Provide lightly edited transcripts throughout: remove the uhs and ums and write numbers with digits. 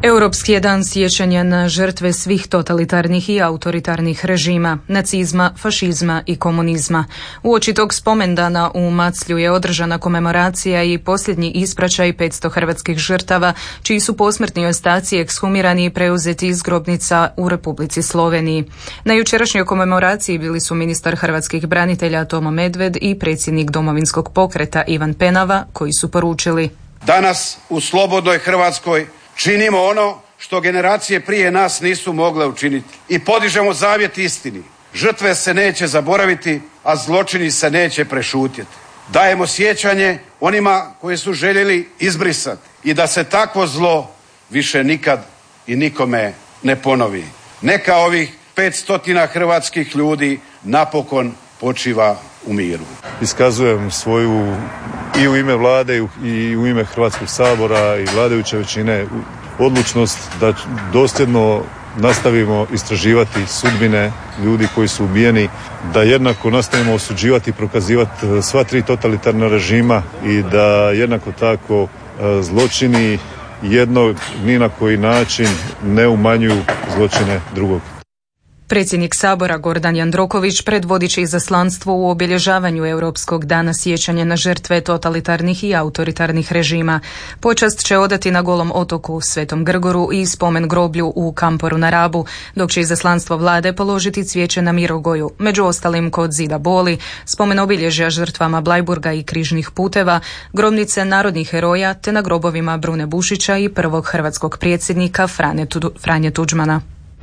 Europski je dan sjećanja na žrtve svih totalitarnih i autoritarnih režima, nacizma, fašizma i komunizma. Uoči tog spomendana u Maclju je održana komemoracija i posljednji ispraćaj 500 hrvatskih žrtava, čiji su posmrtni ostaci ekshumirani i preuzeti iz grobnica u Republici Sloveniji. Na jučerašnjoj komemoraciji bili su ministar hrvatskih branitelja Tomo Medved i predsjednik Domovinskog pokreta Ivan Penava, koji su poručili: Danas u slobodnoj Hrvatskoj činimo ono što generacije prije nas nisu mogle učiniti i podižemo zavjet istini. Žrtve se neće zaboraviti, a zločini se neće prešutjeti. Dajemo sjećanje onima koji su željeli izbrisati i da se takvo zlo više nikad i nikome ne ponovi. Neka ovih 500 hrvatskih ljudi napokon počiva u miru. Iskazujem svoju i u ime vlade i u ime Hrvatskog sabora i vladajuće većine odlučnost da dosljedno nastavimo istraživati sudbine ljudi koji su ubijeni, da jednako nastavimo osuđivati i prokazivati sva tri totalitarna režima i da jednako tako zločini jednog ni na koji način ne umanjuju zločine drugog. Predsjednik Sabora Gordan Jandroković predvodit će izaslanstvo u obilježavanju Europskog dana sjećanja na žrtve totalitarnih i autoritarnih režima. Počast će odati na Golom otoku, Svetom Grgoru i spomen groblju u Kamporu na Rabu, dok će izaslanstvo vlade položiti cvijeće na Mirogoju, među ostalim kod Zida Boli, spomen obilježja žrtvama Blajburga i križnih puteva, grobnice narodnih heroja te na grobovima Brune Bušića i prvog hrvatskog predsjednika Franje Tuđmana.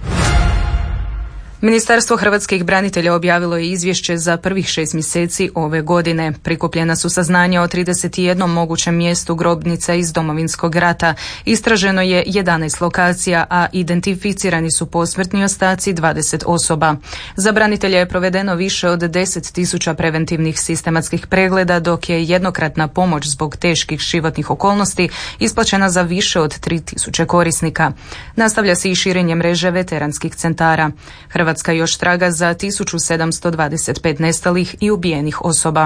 Ministarstvo hrvatskih branitelja objavilo je izvješće za prvih 6 mjeseci ove godine. Prikupljena su saznanja o 31 mogućem mjestu grobnica iz Domovinskog rata. Istraženo je 11 lokacija, a identificirani su posmrtni ostaci 20 osoba. Za branitelja je provedeno više od 10.000 preventivnih sistematskih pregleda, dok je jednokratna pomoć zbog teških životnih okolnosti isplaćena za više od 3.000 korisnika. Nastavlja se i širenje mreže veteranskih centara. Hrvatska još traga za 1725 nestalih i ubijenih osoba.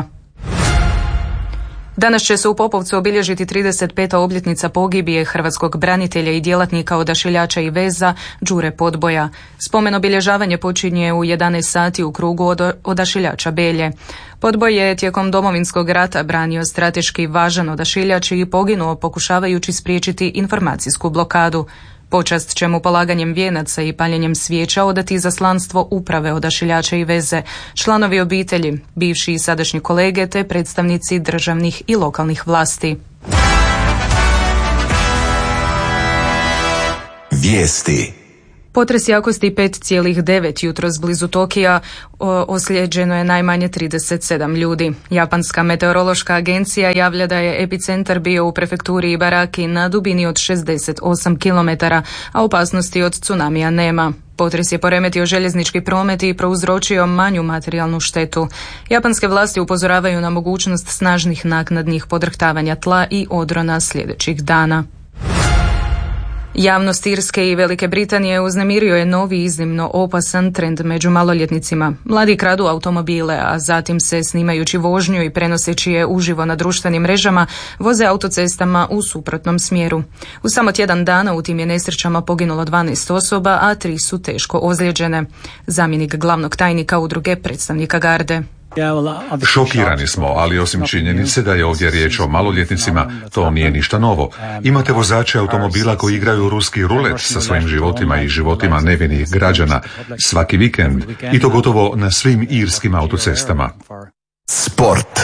Danas će se u Popovcu obilježiti 35. obljetnica pogibije hrvatskog branitelja i djelatnika odašiljača i veza Đure Podboja. Spomen obilježavanje počinje u 11 sati u krugu odašiljača Belje. Podboj je tijekom Domovinskog rata branio strateški važan odašiljač i poginuo pokušavajući spriječiti informacijsku blokadu. Počast će mu polaganjem vijenaca i paljenjem svijeća odati izaslanstvo uprave odašiljača i veze, članovi obitelji, bivši i sadašnji kolege te predstavnici državnih i lokalnih vlasti. Vijesti. Potres jakosti 5,9 jutros blizu Tokija, ozlijeđeno je najmanje 37 ljudi. Japanska meteorološka agencija javlja da je epicentar bio u prefekturi Ibaraki na dubini od 68 km, a opasnosti od tsunamija nema. Potres je poremetio željeznički promet i prouzročio manju materijalnu štetu. Japanske vlasti upozoravaju na mogućnost snažnih naknadnih podrhtavanja tla i odrona sljedećih dana. Javnost Irske i Velike Britanije uznemirio je novi iznimno opasan trend među maloljetnicima. Mladi kradu automobile, a zatim se snimajući vožnju i prenoseći je uživo na društvenim mrežama, voze autocestama u suprotnom smjeru. U samo tjedan dana u tim je nesrećama poginulo 12 osoba, a 3 su teško ozlijeđene. Zamjenik glavnog tajnika udruge predstavnika garde. Šokirani smo, ali osim činjenice da je ovdje riječ o maloljetnicima, to nije ništa novo. Imate vozače automobila koji igraju ruski rulet sa svojim životima i životima nevinih građana svaki vikend, i to gotovo na svim irskim autocestama. Sport.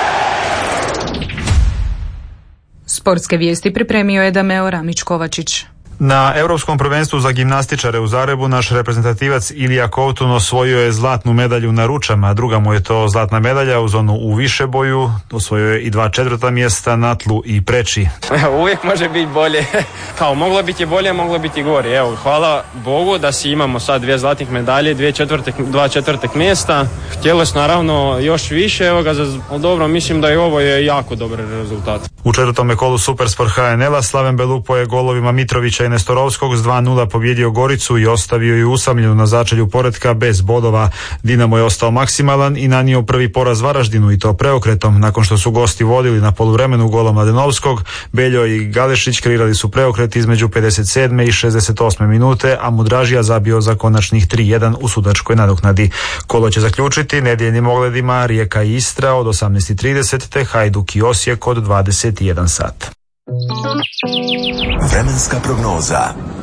Sportske vijesti pripremio je Dameo Ramić-Kovačić. Na Europskom prvenstvu za gimnastičare u Zagrebu naš reprezentativac Ilija Kovtun osvojio je zlatnu medalju na ručama, druga mu je to zlatna medalja uz onu u višeboju, osvojio je i 2 četvrta mjesta na tlu i preči. Uvijek može biti bolje, moglo biti bolje, moglo biti gore. Evo, hvala Bogu da si imamo sad 2 zlatnih medalje, 2 četvrtih mjesta. Htjelo se naravno još više, dobro, mislim da i ovo je jako dobar rezultat. U četvrtome kolu Supersport HNL-a Slaven Belupo je golovima Mitrovića i Nestorovskog s 2:0 pobjedio Goricu i ostavio ju usamljenu na začelju poretka bez bodova. Dinamo je ostao maksimalan i nanio prvi poraz Varaždinu i to preokretom. Nakon što su gosti vodili na poluvremenu golom Mladenovskog, Beljo i Galešić kreirali su preokret između 57. i 68. minute, a Mudražija zabio za konačnih 3:1 u sudačkoj nadoknadi. Kolo će zaključiti nedjeljnim ogledima Rijeka i Istra od 18:30 te Hajduk i Osijek od 21 sat. Vremenska prognoza.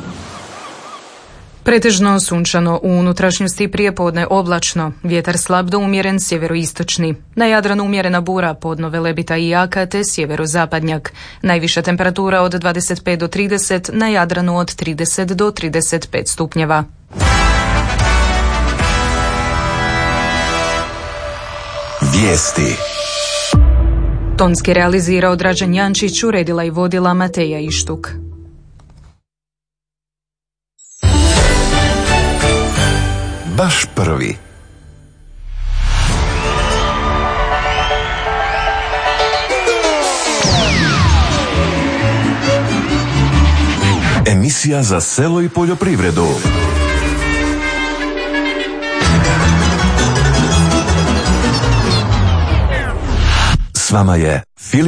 Pretežno sunčano, u unutrašnjosti prijepodne oblačno, vjetar slab do umjeren sjeveroistočni. Na Jadranu umjerena bura, podno Velebita i jaka te sjeverozapadnjak. Najviša temperatura od 25 do 30, na Jadranu od 30 do 35 stupnjeva. Vijesti. Tonski realizirao Dražen Jančić, uredila i vodila Mateja Ištuk. Baš prvi. Emisija za selo i poljoprivredu. S vama je Filip